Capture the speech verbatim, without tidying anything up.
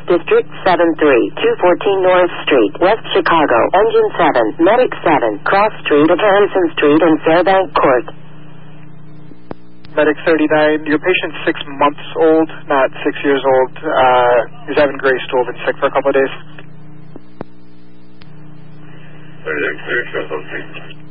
District seven three, two fourteen North Street, West Chicago, Engine seven, Medic seven, Cross Street of Harrison Street and Fairbank Court. Medic thirty-nine, your patient's six months old, not six years old. Uh, he's having gray stool, been sick for a couple of days. thirty-nine, clear, show something.